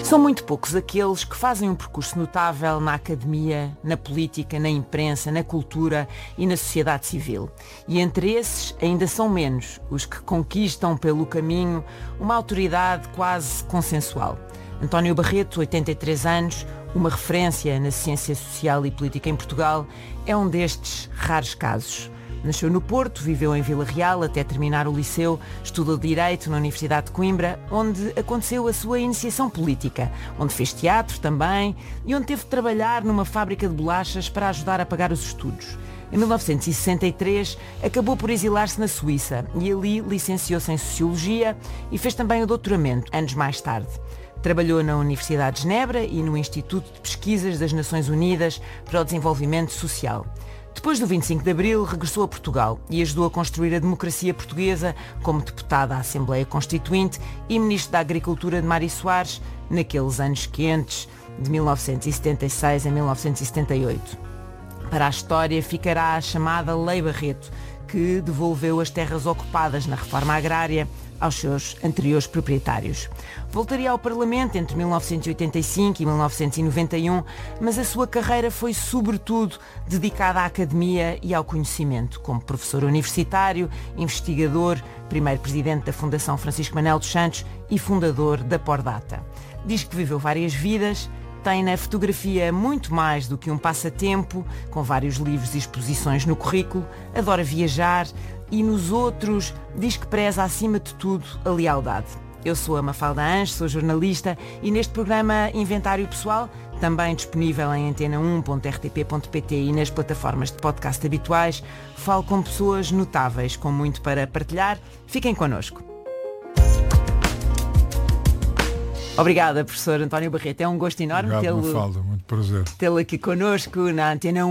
São muito poucos aqueles que fazem um percurso notável na academia, na política, na imprensa, na cultura e na sociedade civil. E entre esses ainda são menos os que conquistam pelo caminho uma autoridade quase consensual. António Barreto, 83 anos, uma referência na ciência social e política em Portugal, é um destes raros casos. Nasceu no Porto, viveu em Vila Real até terminar o liceu, estudou Direito na Universidade de Coimbra, onde aconteceu a sua iniciação política, onde fez teatro também e onde teve de trabalhar numa fábrica de bolachas para ajudar a pagar os estudos. Em 1963, acabou por exilar-se na Suíça e ali licenciou-se em Sociologia e fez também o doutoramento, anos mais tarde. Trabalhou na Universidade de Genebra e no Instituto de Pesquisas das Nações Unidas para o Desenvolvimento Social. Depois do 25 de Abril, regressou a Portugal e ajudou a construir a democracia portuguesa como deputado à Assembleia Constituinte e ministro da Agricultura de Mário Soares, naqueles anos quentes de 1976 a 1978. Para a história ficará a chamada Lei Barreto, que devolveu as terras ocupadas na reforma agrária aos seus anteriores proprietários. Voltaria ao Parlamento entre 1985 e 1991, mas a sua carreira foi sobretudo dedicada à academia e ao conhecimento, como professor universitário, investigador, primeiro presidente da Fundação Francisco Manuel dos Santos e fundador da Pordata. Diz que viveu várias vidas, tem na fotografia muito mais do que um passatempo, com vários livros e exposições no currículo, adora viajar e nos outros diz que preza acima de tudo a lealdade. Eu sou a Mafalda Anjos, sou jornalista e neste programa Inventário Pessoal, também disponível em antena1.rtp.pt e nas plataformas de podcast habituais, falo com pessoas notáveis, com muito para partilhar. Fiquem connosco. Obrigada, professor António Barreto. É um gosto enorme tê-lo. Obrigado, Mafalda. Muito prazer. Tê-lo aqui connosco na Antena 1.